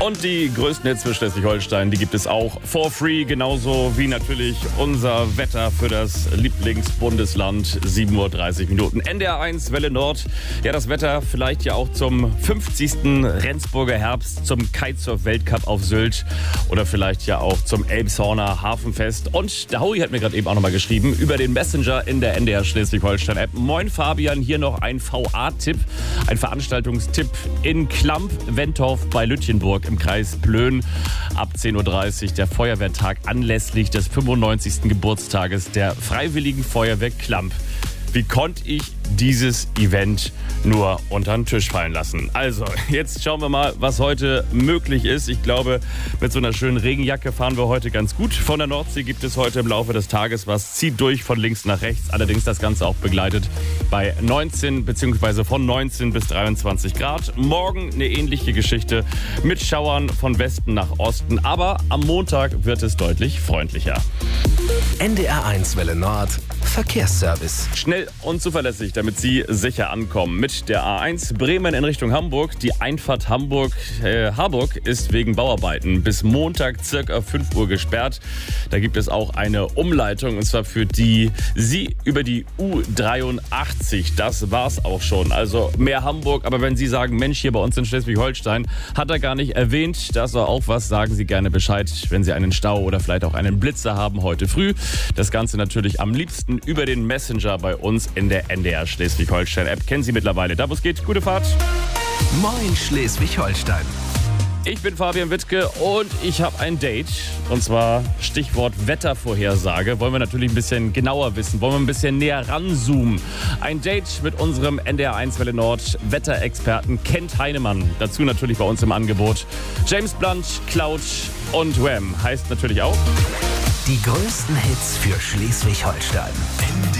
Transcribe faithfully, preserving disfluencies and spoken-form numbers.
Und die größten Hits für Schleswig-Holstein, die gibt es auch for free, genauso wie natürlich unser Wetter für das Lieblingsbundesland. sieben Uhr dreißig Minuten. N D R eins, Welle Nord. Ja, das Wetter vielleicht ja auch zum fünfzigsten Rendsburger Herbst, zum Kitesurf-Weltcup auf Sylt oder vielleicht ja auch zum Elbshorner Hafenfest. Und der Howie hat mir gerade eben auch nochmal geschrieben über den Messenger in der N D R Schleswig-Holstein-App. Moin Fabian, hier noch ein V A-Tipp, ein Veranstaltungstipp in Klamp, Wentorf bei Lütjenburg im Kreis Plön. Ab zehn Uhr dreißig der Feuerwehrtag anlässlich des fünfundneunzigsten Geburtstages der Freiwilligen Feuerwehr Klamp. Wie konnte ich dieses Event nur unter den Tisch fallen lassen? Also, jetzt schauen wir mal, was heute möglich ist. Ich glaube, mit so einer schönen Regenjacke fahren wir heute ganz gut. Von der Nordsee gibt es heute im Laufe des Tages was. Zieht durch von links nach rechts. Allerdings das Ganze auch begleitet bei neunzehn bzw. von neunzehn bis dreiundzwanzig Grad. Morgen eine ähnliche Geschichte mit Schauern von Westen nach Osten. Aber am Montag wird es deutlich freundlicher. N D R eins Welle Nord Verkehrsservice. Schnell und zuverlässig, damit Sie sicher ankommen. Mit der A eins Bremen in Richtung Hamburg. Die Einfahrt Hamburg, äh, Harburg ist wegen Bauarbeiten bis Montag circa fünf Uhr gesperrt. Da gibt es auch eine Umleitung, und zwar für die Sie über die U dreiundachtzig. Das war's auch schon. Also mehr Hamburg. Aber wenn Sie sagen, Mensch, hier bei uns in Schleswig-Holstein hat er gar nicht erwähnt, das war auch was, sagen Sie gerne Bescheid, wenn Sie einen Stau oder vielleicht auch einen Blitzer haben heute früh. Das Ganze natürlich am liebsten über den Messenger bei uns in der N D R Schleswig-Holstein-App. Kennen Sie mittlerweile. Da wo es geht, gute Fahrt. Moin Schleswig-Holstein. Ich bin Fabian Wittke und ich habe ein Date. Und zwar Stichwort Wettervorhersage. Wollen wir natürlich ein bisschen genauer wissen. Wollen wir ein bisschen näher ranzoomen. Ein Date mit unserem N D R eins Welle Nord Wetterexperten Kent Heinemann. Dazu natürlich bei uns im Angebot James Blunt, Cloud und Wham. Heißt natürlich auch... Die größten Hits für Schleswig-Holstein.